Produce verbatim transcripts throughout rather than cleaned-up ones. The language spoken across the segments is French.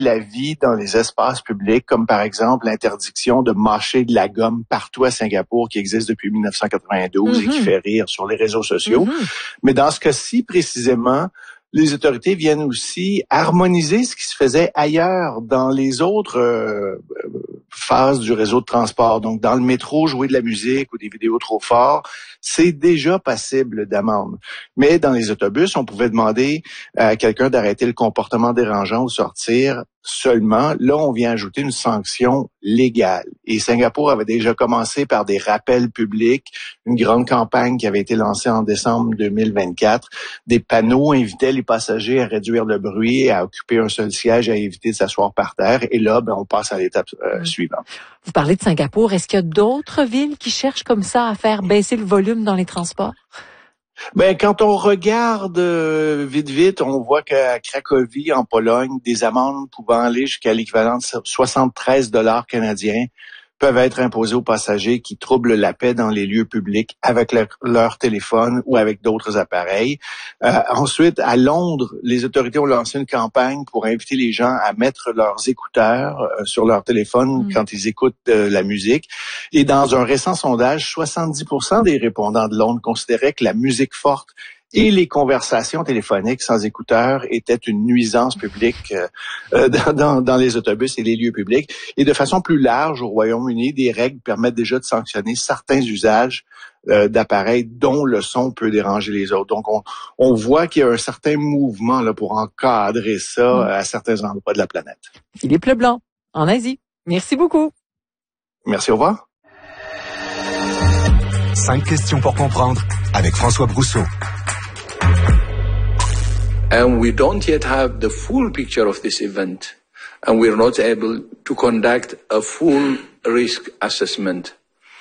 la vie dans les espaces publics, comme par exemple l'interdiction de mâcher de la gomme partout à Singapour, qui existe depuis dix-neuf cent quatre-vingt-douze mm-hmm. et qui fait rire sur les réseaux sociaux. Mm-hmm. Mais dans ce cas-ci, précisément, les autorités viennent aussi harmoniser ce qui se faisait ailleurs dans les autres euh, phases du réseau de transport. Donc, dans le métro, jouer de la musique ou des vidéos trop fort, c'est déjà passible d'amende. Mais dans les autobus, on pouvait demander à quelqu'un d'arrêter le comportement dérangeant ou sortir seulement. Là, on vient ajouter une sanction légale. Et Singapour avait déjà commencé par des rappels publics, une grande campagne qui avait été lancée en décembre deux mille vingt-quatre. Des panneaux invitaient les passagers à réduire le bruit, à occuper un seul siège, à éviter de s'asseoir par terre. Et là, ben, on passe à l'étape euh, suivante. Vous parlez de Singapour. Est-ce qu'il y a d'autres villes qui cherchent comme ça à faire baisser le volume dans les transports? Ben, quand on regarde euh, vite vite, on voit qu'à Cracovie, en Pologne, des amendes pouvant aller jusqu'à l'équivalent de soixante-treize dollars canadiens peuvent être imposés aux passagers qui troublent la paix dans les lieux publics avec leur, leur téléphone ou avec d'autres appareils. Euh, ensuite, à Londres, les autorités ont lancé une campagne pour inviter les gens à mettre leurs écouteurs euh, sur leur téléphone mmh. quand ils écoutent euh, la musique. Et dans un récent sondage, soixante-dix pour cent des répondants de Londres considéraient que la musique forte et les conversations téléphoniques sans écouteurs étaient une nuisance publique euh, dans, dans les autobus et les lieux publics. Et de façon plus large, au Royaume-Uni, des règles permettent déjà de sanctionner certains usages euh, d'appareils dont le son peut déranger les autres. Donc, on, on voit qu'il y a un certain mouvement là pour encadrer ça à certains endroits de la planète. Philippe Leblanc, en Asie. Merci beaucoup. Merci, au revoir. Cinq questions pour comprendre avec François Brousseau. And we don't yet have the full picture of this event, and we're not able to conduct a full risk assessment.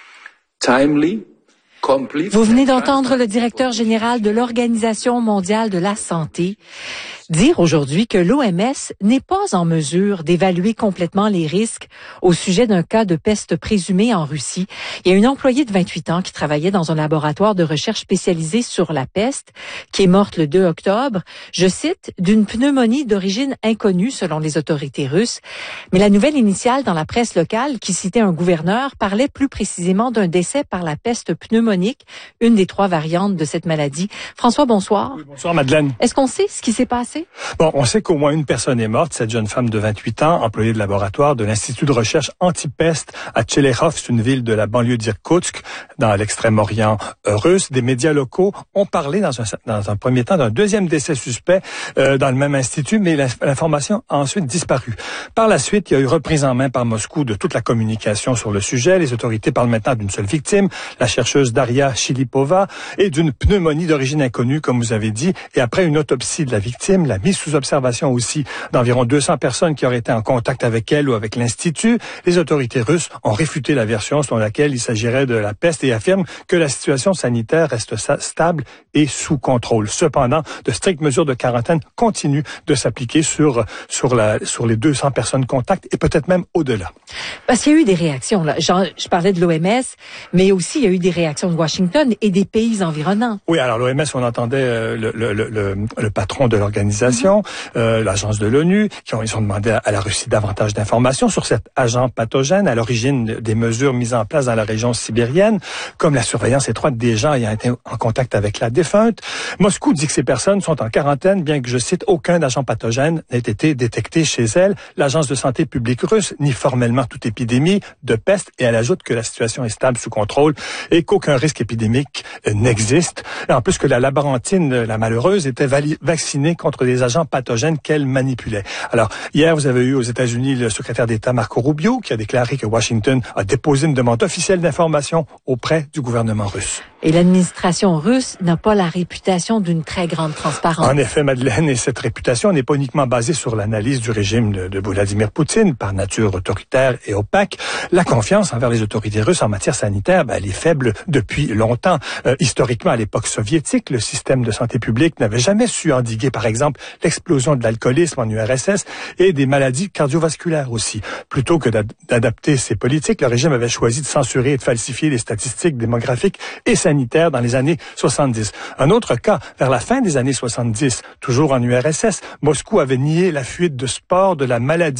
Timely, complete. Vous venez d'entendre le directeur général de l'Organisation mondiale de la santé dire aujourd'hui que l'O M S n'est pas en mesure d'évaluer complètement les risques au sujet d'un cas de peste présumée en Russie. Il y a une employée de vingt-huit ans qui travaillait dans un laboratoire de recherche spécialisé sur la peste, qui est morte le deux octobre, je cite, d'une pneumonie d'origine inconnue selon les autorités russes. Mais la nouvelle initiale dans la presse locale, qui citait un gouverneur, parlait plus précisément d'un décès par la peste pneumonique, une des trois variantes de cette maladie. François, bonsoir. Oui, bonsoir Madeleine. Est-ce qu'on sait ce qui s'est passé? Bon, on sait qu'au moins une personne est morte, cette jeune femme de vingt-huit ans, employée de laboratoire de l'Institut de recherche anti-peste à Tchelekov, c'est une ville de la banlieue d'Irkoutsk, dans l'extrême-orient russe. Des médias locaux ont parlé dans un, dans un premier temps d'un deuxième décès suspect euh, dans le même institut, mais l'information a ensuite disparu. Par la suite, il y a eu reprise en main par Moscou de toute la communication sur le sujet. Les autorités parlent maintenant d'une seule victime, la chercheuse Daria Shilipova, et d'une pneumonie d'origine inconnue, comme vous avez dit, et après une autopsie de la victime, la mise sous observation aussi d'environ deux cents personnes qui auraient été en contact avec elle ou avec l'Institut. Les autorités russes ont réfuté la version selon laquelle il s'agirait de la peste et affirment que la situation sanitaire reste stable et sous contrôle. Cependant, de strictes mesures de quarantaine continuent de s'appliquer sur, sur, la, sur les deux cents personnes contacts et peut-être même au-delà. Parce qu'il y a eu des réactions, là. Genre, je parlais de l'O M S, mais aussi il y a eu des réactions de Washington et des pays environnants. Oui, alors l'O M S, on entendait le, le, le, le, le patron de l'organisation, Mm-hmm. euh, l'agence de l'ONU, qui ont, ils ont demandé à, à la Russie davantage d'informations sur cet agent pathogène à l'origine des mesures mises en place dans la région sibérienne, comme la surveillance étroite des gens ayant été en contact avec la défunte. Moscou dit que ces personnes sont en quarantaine, bien que, je cite, aucun agent pathogène n'ait été détecté chez elle. L'agence de santé publique russe nie formellement toute épidémie de peste et elle ajoute que la situation est stable, sous contrôle et qu'aucun risque épidémique n'existe. Et en plus que la laborantine, la malheureuse, était vali- vaccinée contre des agents pathogènes qu'elle manipulait. Alors, hier, vous avez eu aux États-Unis le secrétaire d'État Marco Rubio qui a déclaré que Washington a déposé une demande officielle d'information auprès du gouvernement russe. Et l'administration russe n'a pas la réputation d'une très grande transparence. En effet, Madeleine, et cette réputation n'est pas uniquement basée sur l'analyse du régime de, de Vladimir Poutine, par nature autoritaire et opaque. La confiance envers les autorités russes en matière sanitaire, ben, elle est faible depuis longtemps. Euh, historiquement, à l'époque soviétique, le système de santé publique n'avait jamais su endiguer, par exemple, l'explosion de l'alcoolisme en U R S S et des maladies cardiovasculaires aussi. Plutôt que d'adapter ses politiques, le régime avait choisi de censurer et de falsifier les statistiques démographiques et sanitaires sanitaire dans les années soixante-dix. Un autre cas, vers la fin des années soixante-dix, toujours en U R S S, Moscou avait nié la fuite de spores de la maladie